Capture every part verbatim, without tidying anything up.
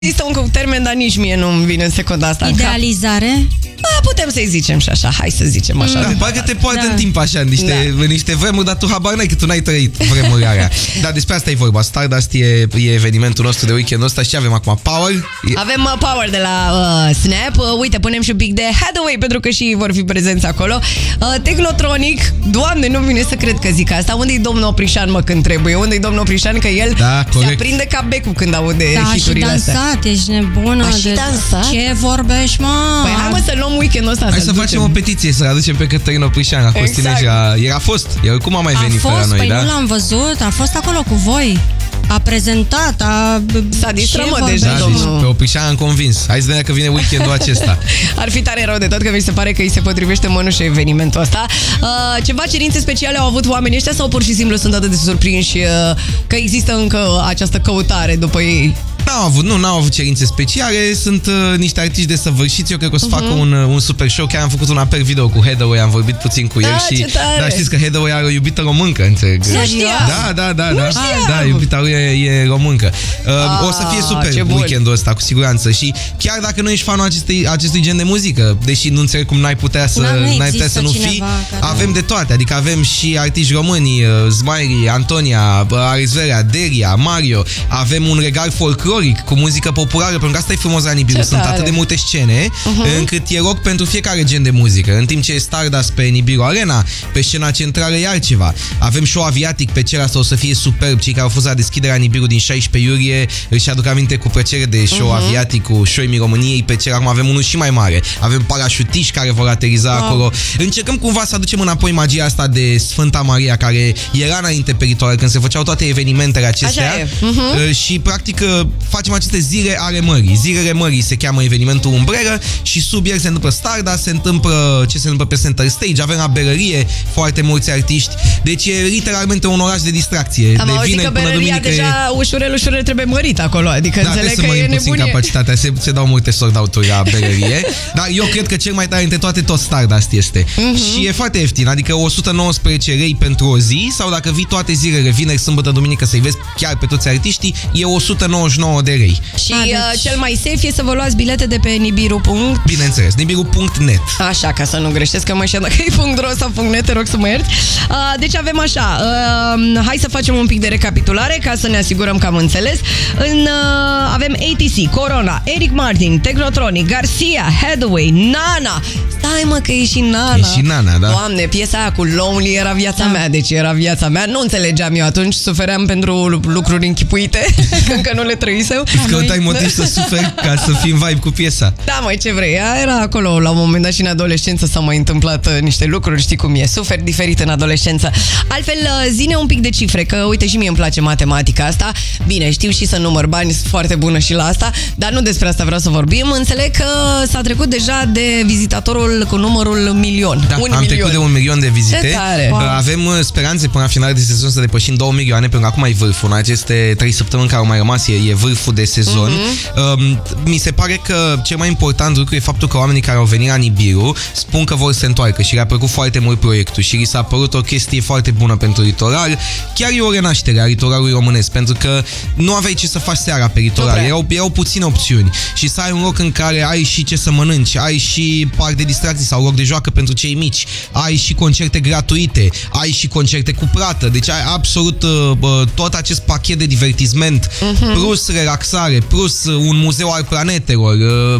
Există un termen, dar nici mie nu-mi vine în secunda asta. Idealizare? A, putem să-i zicem și așa, hai să zicem așa. Da, parcă te poate da. în timp așa, în niște, da. în niște vremuri, dar tu habar n-ai că tu n-ai trăit vremurile alea. Dar despre asta e vorba. Stardust e, e evenimentul nostru de weekendul ăsta și ce avem acum? Power? E... Avem uh, Power de la uh, Snap. Uh, uite, punem și un pic de Hathaway pentru că și ei vor fi prezenți acolo. Uh, Technotronic, Doamne, nu vine să cred că zic asta. Unde-i domnul Oprișan, mă, când trebuie? Unde-i domnul Oprișan? Că el da, se aprinde ca becul când aude da, hiturile astea. Da, și dansat, ești nebună. A, și de... dansat? Ce vorbești, mă? Păi hai, mă, să luăm weekendul ăsta. Hai să, să facem ducem. o petiție, să aducem pe Cătălin Oprișan. A fost exact. Era, era fost. El cum a mai venit a fost, pe la noi, păi da? nu l-am văzut, a fost acolo cu voi. A prezentat, a... S-a distramă deja, da, domnul. Pe Oprișan am convins. Hai să vedem că vine weekendul acesta. Ar fi tare rău de tot, că mi se pare că îi se potrivește mănușe evenimentul ăsta. Uh, ceva cerințe speciale au avut oamenii ăștia sau pur și simplu sunt atât de surprinși uh, că există încă această căutare după ei? N-au avut, nu, n-au avut cerințe speciale, sunt uh, niște artiști desăvârșiți, eu cred că o să uh-huh. facă un, uh, un super show, chiar am făcut un apel video cu Hathaway, am vorbit puțin cu el da, și da, știți că Hathaway are o iubită româncă, înțeleg. Nu știam. Da, da, da, nu da. știam. Da, iubita lui e, e româncă. Uh, ah, o să fie super weekendul ăsta, cu siguranță, și chiar dacă nu ești fanul acestui, acestui gen de muzică, deși nu înțeleg cum n-ai putea să, n-ai putea să nu fii, care... avem de toate, adică avem și artiști români, uh, Smiley, Antonia, Arizverea, Deria, Mario, avem un regal folcloric cu muzică populară, pentru că asta e frumos la Nibiru. Sunt atât de multe scene, uh-huh. încât e loc pentru fiecare gen de muzică. În timp ce Stardust pe Nibiru Arena, pe scena centrală e altceva. Avem show aviatic pe cer, asta o să fie superb. Cei care au fost la deschiderea Nibiru din șaisprezece iulie își aduc aminte cu plăcere de show uh-huh. aviatic cu Show-mi României pe cer. Acum avem unul și mai mare. Avem parașutiști care vor ateriza wow. acolo. Încercăm cumva să aducem înapoi magia asta de Sfânta Maria, care era înainte pe ritual, când se făceau toate evenimentele acestea. Uh-huh. Și practic facem aceste zile ale mării. Zilele mării se cheamă evenimentul umbrelă și sub el se întâmplă Stardust, se întâmplă ce se întâmplă pe Center Stage, avem la berărie foarte mulți artiști, deci e literalmente un oraș de distracție. Am de auzit că berăria deja e... ușurel, ușurel trebuie mărit acolo, adică da, înțeleg să că e puțin nebunie. Capacitatea, se, se dau multe sold-out-uri la berărie, dar eu cred că cel mai tare dintre toate tot Stardust este. Uh-huh. Și e foarte ieftin, adică o sută nouăsprezece lei pentru o zi, sau dacă vii toate zilele, vineri, sâmbătă, duminică, să-i vezi chiar pe toți artiștii, e o sută nouăzeci și nouă de lei. Și A, deci... cel mai safe e să vă luați bilete de pe nibiru. Bineînțeles, nibiru punct net. Așa, ca să nu greșesc, că mă știu dacă e .ro sau .net, te rog să mă ierți. Uh, deci avem așa, uh, hai să facem un pic de recapitulare ca să ne asigurăm că am înțeles. În, uh, avem A T C, Corona, Eric Martin, Technotronic, Garcia, Hathaway, Nana. Stai, mă, că e și Nana. E și Nana, da. Doamne, piesa aia cu Lonely era viața da. mea, deci era viața mea. Nu înțelegeam eu atunci, sufeream pentru lucruri închipuite, că încă nu le trăisem. Îți căutai motiv să suferi ca să fii în vibe cu piesa. Da, măi, ce vrei. Era acolo la un moment dat și în adolescență s-au mai întâmplat uh, niște lucruri, știi cum e. Suferi diferit în adolescență. Altfel, uh, zine un pic de cifre, că uite și mie îmi place matematica asta. Bine, știu și să număr bani, sunt foarte bună și la asta, dar nu despre asta vreau să vorbim. Înțeleg că s-a trecut deja de vizitatorul cu numărul milion. Da, un am milion. trecut de un milion de vizite. Wow. Avem speranțe până la final de sezon să depășim două milioane, pentru că acum e vârful. În aceste trei săptămâni care au mai rămas e, e vârful de sezon. Uh-huh. Um, mi se pare că cel mai important lucru e faptul că oamenii care au venit la Nibiru spun că vor să se întoarcă și le-a plăcut foarte mult proiectul și li s-a părut o chestie foarte bună pentru litoral. Chiar e o renaștere a litoralului românesc, pentru că nu aveai ce să faci seara pe litoral. Erau, erau puține opțiuni și să ai un loc în care ai și ce să mănânci, ai și parc de distracții sau loc de joacă pentru cei mici, ai și concerte gratuite, ai și concerte cu plată, deci ai absolut uh, tot acest pachet de divertisment, uh-huh. plus relaxare, plus un muzeu al planetelor,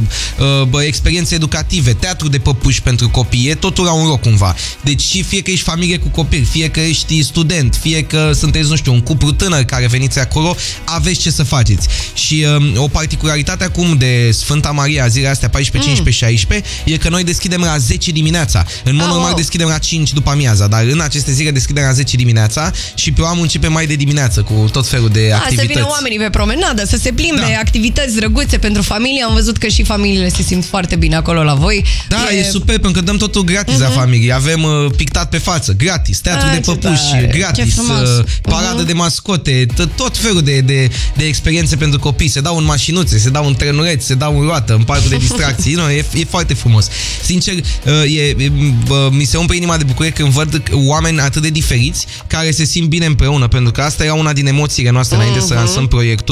uh, uh, experiențe educative, teatru de păpuși pentru copii, e totul la un loc cumva. Deci și fie că ești familie cu copii, fie că ești student, fie că sunteți, nu știu, un cuplu tânăr care veniți acolo, aveți ce să faceți. Și uh, o particularitate acum de Sfânta Maria, zilele astea paisprezece, cincisprezece, șaisprezece, e că noi deschidem la zece dimineața. În mod oh, normal deschidem la cinci după amiaza, dar în aceste zile deschidem la zece dimineața și programul începe mai de dimineață cu tot felul de da, activități. Să vină oamenii pe promenadă, să se plimbe, da. activități drăguțe pentru familie. Am văzut că și familiile se simt foarte bine acolo la voi. Da, e, e super, pentru că dăm totul gratis uh-huh. la familie. Avem uh, pictat pe față, gratis, teatru A, de păpuși, gratis, uh, paradă uh-huh. de mascote, tot felul de, de, de experiențe pentru copii. Se dau în mașinuțe, se dau în trenureți, se dau în roată, în parcul de distracții. no, e, e foarte frumos. Sincer, uh, e, e, uh, mi se umple inima de bucurie când văd oameni atât de diferiți care se simt bine împreună, pentru că asta era una din emoțiile noastre uh-huh. înainte să lansăm proiectul.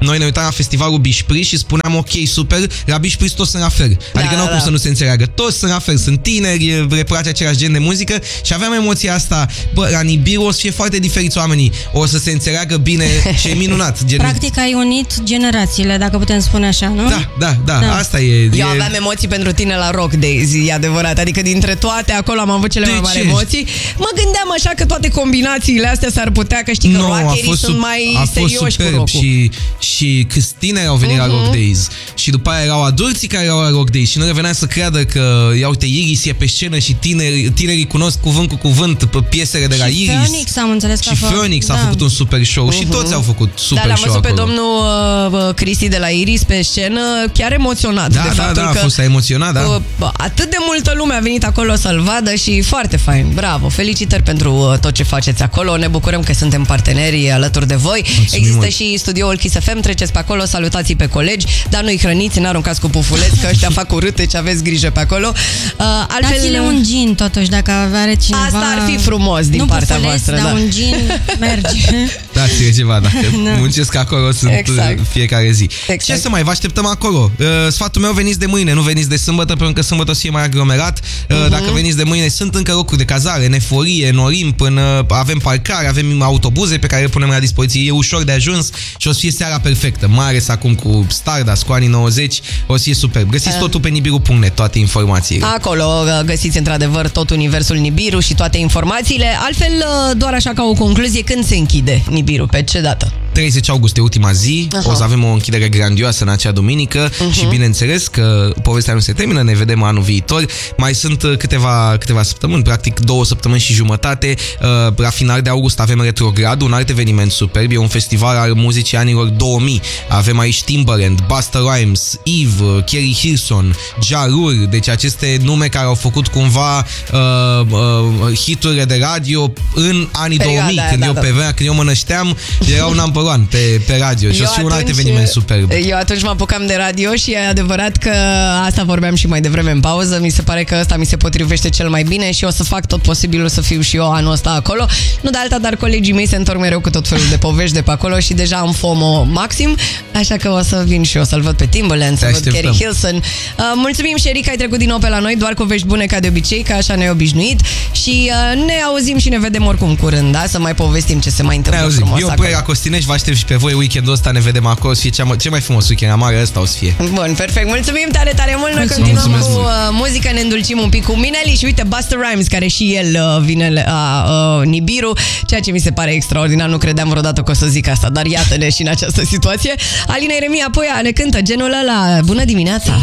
Noi ne uitam la festivalul Bișpris și spuneam ok, super, la Bișpris toți sunt la fel. Adică Da, nu au da, cum da. să nu se înțeleagă. Toți sunt la fel, sunt tineri, le place același gen de muzică și aveam emoția asta, bă, la Nibiru o să fie foarte diferiți oamenii, o să se înțeleagă bine și e minunat. Gen... Practic ai unit generațiile, dacă putem spune așa, nu? Da, da, da, Da. asta e. Eu e... aveam emoții pentru tine la Rock Days, e adevărat. Adică dintre toate acolo am avut cele De mai mari ce? emoții. Mă gândeam așa că toate combinațiile astea s-ar putea, că știi că No, a rockerii fost sunt sub- mai a fost serioși cu superb rock-ul. și, și câți tineri au venit uh-huh. la Rock Days și după aia erau adulții care erau la Rock Days și nu reveneam să creadă că, ia uite, Iris e pe scenă și tineri, tinerii cunosc cuvânt cu cuvânt pe piesele de la Și Iris. Phoenix am înțeles că Și a făcut- Phoenix a da. făcut un super show uh-huh. și toți au făcut super Da, l-am show văzut acolo. pe domnul uh, Cristi de la Iris pe scenă, chiar emoționat Da, de da, faptul da, a că fost a emoționat, da. uh, bă, atât de multă lume a venit acolo să-l vadă și foarte fain. Bravo, felicitări pentru uh, tot ce faceți acolo. Ne bucurăm că suntem parteneri alături de voi. Mulțumim Există mult. și studioul Kiss F M, treceți pe acolo, salutați pe colegi, dar nu-i hrăniți, n-aruncați cu pufuleți, că ăștia fac urâte, ce aveți grijă pe acolo. Uh, altfel, Dați-le un gin, totuși, dacă are cineva... Asta ar fi frumos din nu partea pufuleți, voastră, dar da. un gin merge. Dați-le ceva, dacă Da. muncesc acolo sunt Exact. uh, fiecare zi. Exact. Ce să mai, vă așteptăm acolo. Uh, Sfatul meu, veniți de mâine, nu veniți de sâmbătă, pentru că sâmbătă o să fie mai aglomerat. Uh, Mhm. Dacă veniți de mâine, sunt încă locuri de cazare, în Eforie, în Olimp, în, uh, avem parcare, avem autobuze pe care le punem la dispoziție, e ușor de ajuns și o să fie seara perfectă. Mai ales acum cu Stardust, cu anii nouăzeci, o să fie superb. Găsiți totul pe nibiru punct net, toate informațiile. Acolo uh, găsiți într-adevăr tot universul Nibiru și toate informațiile. Altfel, uh, doar așa ca o concluzie, când se închide Nibiru? Pe ce dată? treizeci august e ultima zi, Aha. o să avem o închidere grandioasă în acea duminică uh-huh. și bineînțeles că povestea nu se termină, ne vedem anul viitor. Mai sunt uh, câteva, câteva săptămâni, practic două săptămâni și jumătate. Uh, La final de august avem Retrograd, un alt eveniment superb, e un festival al muzicii anilor două mii. Avem aici Timbaland, Busta Rhymes, Eve, uh, Kerry Hilson, Ja Rule, deci aceste nume care au făcut cumva uh, uh, hiturile de radio în anii Perioada două mii, aia, când da, eu da. pe vremea când eu mă nășteam, erau number one pe, pe radio și o să fie un alt eveniment superb. Eu atunci mă apucam de radio și e adevărat că asta vorbeam și mai devreme în pauză. Mi se pare că ăsta mi se potrivește cel mai bine și o să fac tot posibilul să fiu și eu anul ăsta acolo. Nu de alta, dar colegii mei se întorc mereu cu tot felul de povești de pe acolo și deja am FOMO maxim, așa că o să vin și eu să-l văd pe Timbaland, să Te văd așteptăm. Kerry Hilson. Uh, mulțumim, Șerica, ai trecut din nou pe la noi, doar cu vești bune ca de obicei, că așa ne-ai obișnuit și uh, ne auzim și ne vedem oricum curând, da? Să mai povestim ce se mai Ne întâmplă auzim. frumos Eu acolo. plec la Costinești, vă aștept și pe voi weekendul ăsta, ne vedem acolo, o să fie cea mai, cel mai frumos weekend la mare, ăsta o să fie. Bun, perfect. Mulțumim tare, tare mult. Noi Mulțumim. continuăm Mulțumesc cu mult. uh, muzică, ne îndulcim un pic cu Mineli și uite Busta Rhymes, care și el uh, vine la uh, Nibiru, ceea ce mi se pare extraordinar. Nu credeam vreodată că o să zic asta, dar iată-ne și în această situație. Alina Eremia Poia ne cântă genul ăla. Bună dimineața!